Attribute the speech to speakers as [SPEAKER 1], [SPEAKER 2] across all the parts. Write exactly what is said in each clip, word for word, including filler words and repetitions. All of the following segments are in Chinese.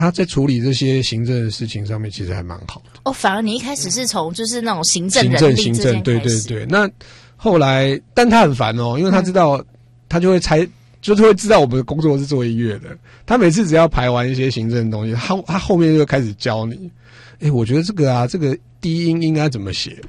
[SPEAKER 1] 他在处理这些行政的事情上面其实还蛮好的。
[SPEAKER 2] 哦，反而你一开始是从就是那种行政
[SPEAKER 1] 行
[SPEAKER 2] 人力
[SPEAKER 1] 政行政，对对对。那后来，但他很烦哦，因为他知道、嗯、他就会猜，就是会知道我们的工作是做音乐的。他每次只要排完一些行政的东西，他他后面就会开始教你。哎、欸，我觉得这个啊，这个低音应该怎么写？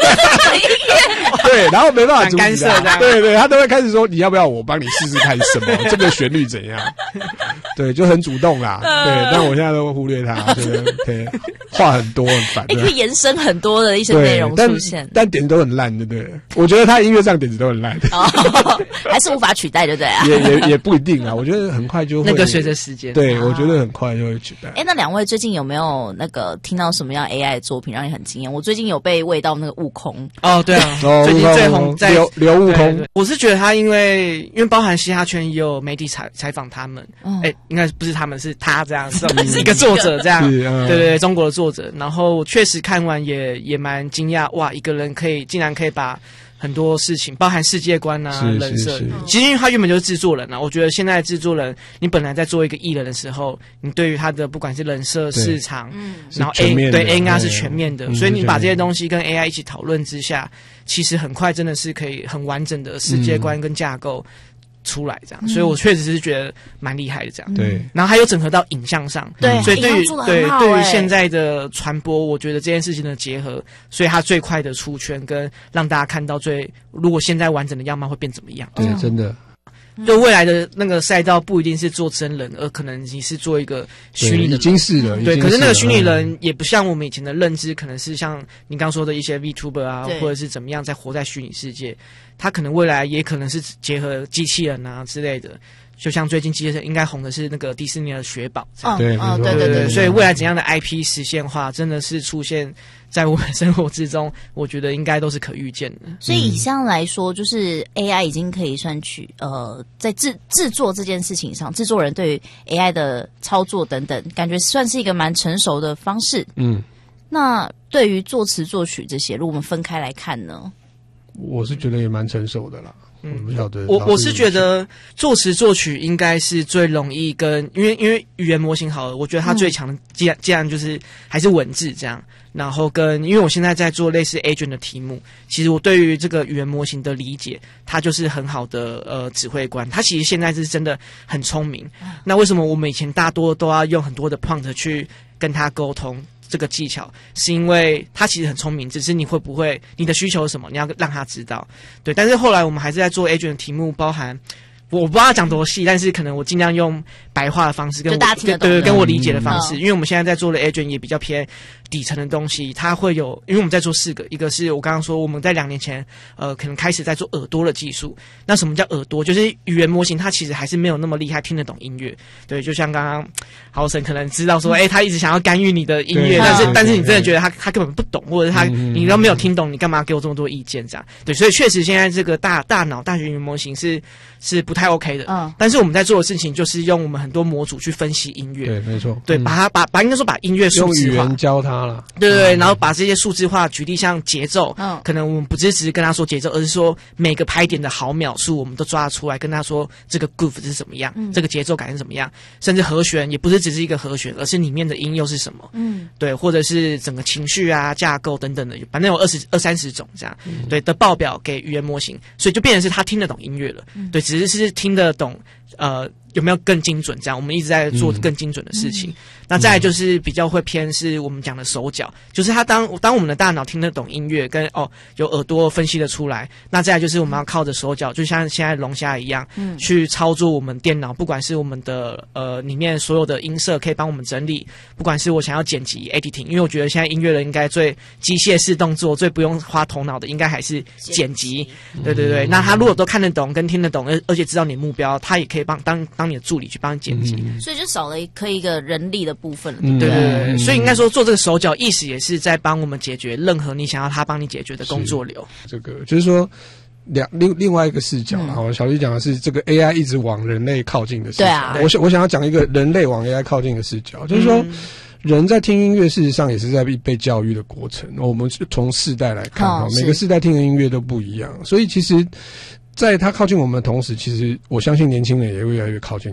[SPEAKER 1] 对，然后没办法阻止
[SPEAKER 3] 干涉的，
[SPEAKER 1] 对对，他都会开始说你要不要我帮你试试看什么这个旋律怎样？对，就很主动啦。对，但我现在都会忽略他，对对，话很多很烦。
[SPEAKER 2] 你可以延伸很多的一些内容出现，
[SPEAKER 1] 但但点子都很烂，对不对？我觉得他音乐上点子都很烂，
[SPEAKER 2] 哦，还是无法取代，对不对啊？
[SPEAKER 1] 也也也不一定啊，我觉得很快就会
[SPEAKER 3] 那个随着时间，
[SPEAKER 1] 对、啊、我觉得很快就会取代。
[SPEAKER 2] 哎，那两位最近有没有那个听到什么样 A I 的作品让你很惊艳？我最近有被喂到那个悟空
[SPEAKER 3] 哦，对啊，
[SPEAKER 1] 哦、
[SPEAKER 3] 最近最红在
[SPEAKER 1] 刘刘悟空。
[SPEAKER 3] 我是觉得他因为因为包含嘻哈圈也有媒体采采访他们，哎、嗯，应该不是他们是他这样，是一个作者这样，
[SPEAKER 1] 是嗯、
[SPEAKER 3] 对对对，中国的作者。然后确实看完也也蛮惊讶，哇，一个人可以竟然可以把很多事情，包含世界观啊、人设，其实因为他原本就是制作人啊。我觉得现在的制作人，你本来在做一个艺人的时候，你对于他的不管是人设、市场，
[SPEAKER 2] 嗯，
[SPEAKER 3] 然后 A 对 A R 是全面的，所以你把这些东西跟 A I 一起讨论之下，其实很快真的是可以很完整的世界观跟架构出来这样，嗯、所以我确实是觉得蛮厉害的这样。
[SPEAKER 1] 对，
[SPEAKER 3] 然后还有整合到影像上，
[SPEAKER 2] 对，
[SPEAKER 3] 所以对于对对于现
[SPEAKER 2] 在
[SPEAKER 3] 在的传播，我觉得这件事情的结合，所以它最快的出圈跟让大家看到最如果现在完整的样貌会变怎么样？
[SPEAKER 1] 对，真的。
[SPEAKER 3] 就未来的那个赛道不一定是做真人，而可能你是做一个虚拟的，
[SPEAKER 1] 已经是了。
[SPEAKER 3] 对，可是那个虚拟人也不像我们以前的认知，可能是像你刚说的一些 VTuber 啊，或者是怎么样在活在虚拟世界，他可能未来也可能是结合机器人啊之类的。就像最近机器人应该红的是那个迪士尼的雪宝，
[SPEAKER 2] 嗯，
[SPEAKER 1] 对，
[SPEAKER 2] 哦，对对对，
[SPEAKER 3] 所以未来怎样的 I P 实现化，真的是出现在我们生活之中，我觉得应该都是可预见的。
[SPEAKER 2] 所以以上来说，就是 A I 已经可以算取呃，在制制作这件事情上，制作人对于 A I 的操作等等，感觉算是一个蛮成熟的方式。
[SPEAKER 1] 嗯，
[SPEAKER 2] 那对于作词作曲这些，如果我们分开来看呢？
[SPEAKER 1] 我是觉得也蛮成熟的啦。嗯，我不晓得。
[SPEAKER 3] 我我是觉得作词作曲应该是最容易跟，因为因为语言模型好了，我觉得它最强的既然既然就是还是文字这样，然后跟因为我现在在做类似 agent 的题目，其实我对于这个语言模型的理解，它就是很好的呃指挥官，它其实现在是真的很聪明。那为什么我们以前大多都要用很多的 prompt 去跟他沟通？这个技巧是因为他其实很聪明，只是你会不会你的需求是什么，你要让他知道。对，但是后来我们还是在做 agent 的题目，包含我不知道讲多细，但是可能我尽量用白话的方式跟我对对跟我理解的方式，嗯、因为我们现在在做的 agent 也比较偏底层的东西，它会有，因为我们在做四个，一个是我刚刚说我们在两年前呃可能开始在做耳朵的技术。那什么叫耳朵？就是语言模型它其实还是没有那么厉害，听得懂音乐。对，就像刚刚豪神可能知道说，哎、欸，他一直想要干预你的音乐，但是但是你真的觉得他他根本不懂，或者他你都没有听懂，你干嘛给我这么多意见？这样对，所以确实现在这个大大脑大语言模型是是不太 OK 的。嗯，但是我们在做的事情就是用我们很多模组去分析音乐。
[SPEAKER 1] 对，没错。
[SPEAKER 3] 对，把它把把应该说把音乐数字化，
[SPEAKER 1] 用语言教他了。
[SPEAKER 3] 对对对，然后把这些数字化，举例像节奏，嗯，可能我们不是只是跟他说节奏，而是说每个拍点的毫秒数我们都抓出来，跟他说这个 groove 是怎么样，嗯、这个节奏感是怎么样，甚至和弦也不是只是一个和弦，而是里面的音又是什么，嗯，对，或者是整个情绪啊、架构等等的，反正有二十二三十种这样，嗯、对的报表给语言模型，所以就变成是他听得懂音乐了，嗯、对，只是是听得懂，呃。有没有更精准？这样我们一直在做更精准的事情。嗯、那再来就是比较会偏是我们讲的手脚，就是他当当我们的大脑听得懂音乐，跟哦有耳朵分析得出来。那再来就是我们要靠着手脚，就像现在龙虾一样，嗯，去操作我们电脑，不管是我们的呃里面所有的音色可以帮我们整理，不管是我想要剪辑 editing， 因为我觉得现在音乐人应该最机械式动作、最不用花头脑的，应该还是剪辑。对对对，嗯、那他如果都看得懂跟听得懂，而而且知道你的目标，他也可以帮当。当你的助理去帮你剪辑，
[SPEAKER 2] 嗯、所以就少了可以一个人力的部分了，
[SPEAKER 3] 对对对对，
[SPEAKER 1] 嗯、
[SPEAKER 3] 所以应该说做这个手脚意识也是在帮我们解决任何你想要他帮你解决的工作流。
[SPEAKER 1] 这个就是说两另另外一个视角，然后、嗯、小丽讲的是这个 A I 一直往人类靠近的视角。
[SPEAKER 2] 对啊，
[SPEAKER 1] 我想我想要讲一个人类往 A I 靠近的视角，就是说。嗯人在听音乐，事实上也是在被教育的过程。我们从世代来看，哦、每个世代听的音乐都不一样，所以其实，在他靠近我们的同时，其实我相信年轻人也会越来越靠近他。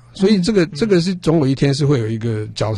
[SPEAKER 1] 所以这个这个是总有一天是会有一个交